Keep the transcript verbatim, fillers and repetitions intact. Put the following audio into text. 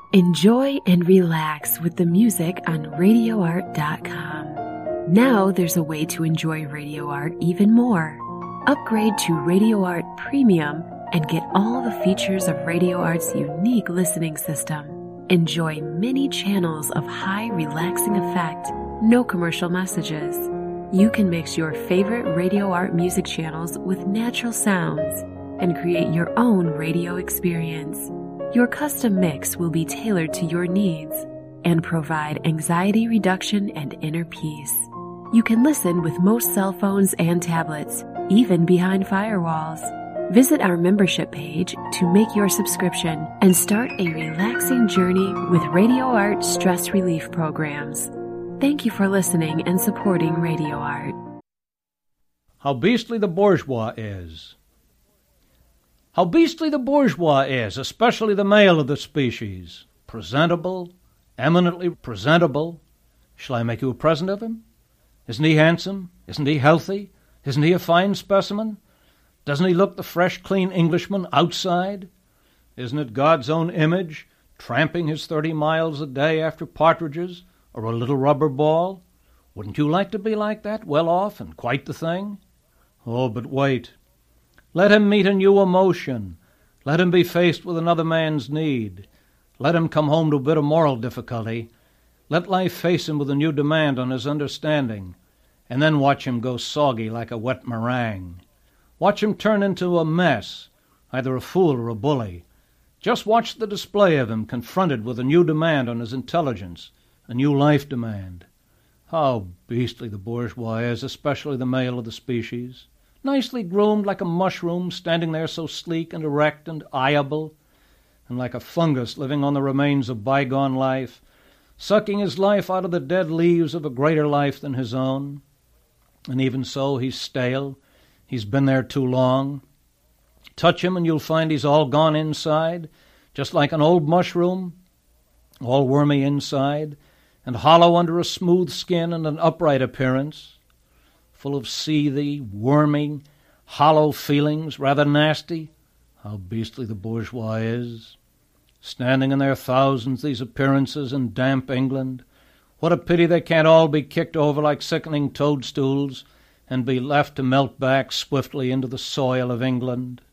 Enjoy and relax with the music on radio art dot com. Now there's a way to enjoy Radio Art even more. Upgrade to Radio Art Premium and get all the features of Radio Art's unique listening system. Enjoy many channels of high relaxing effect, no commercial messages. You can mix your favorite Radio Art music channels with natural sounds and create your own radio experience. Your custom mix will be tailored to your needs and provide anxiety reduction and inner peace. You can listen with most cell phones and tablets, even behind firewalls. Visit our membership page to make your subscription and start a relaxing journey with Radio Art stress relief programs. Thank you for listening and supporting Radio Art. How beastly the bourgeois is. How beastly the bourgeois is, especially the male of the species. Presentable, eminently presentable. Shall I make you a present of him? Isn't he handsome? Isn't he healthy? Isn't he a fine specimen? Doesn't he look the fresh, clean Englishman outside? Isn't it God's own image, tramping his thirty miles a day after partridges or a little rubber ball? Wouldn't you like to be like that, well off and quite the thing? Oh, but wait. Let him meet a new emotion. Let him be faced with another man's need. Let him come home to a bit of moral difficulty. Let life face him with a new demand on his understanding, and then watch him go soggy like a wet meringue. Watch him turn into a mess, either a fool or a bully. Just watch the display of him confronted with a new demand on his intelligence, a new life demand. How beastly the bourgeois is, especially the male of the species. Nicely groomed like a mushroom, standing there so sleek and erect and eyeable, and like a fungus living on the remains of bygone life, sucking his life out of the dead leaves of a greater life than his own. And even so, he's stale. He's been there too long. Touch him and you'll find he's all gone inside, just like an old mushroom, all wormy inside, and hollow under a smooth skin and an upright appearance, full of seethy, wormy, hollow feelings, rather nasty. How beastly the bourgeois is. Standing in their thousands, these appearances in damp England. What a pity they can't all be kicked over like sickening toadstools and be left to melt back swiftly into the soil of England.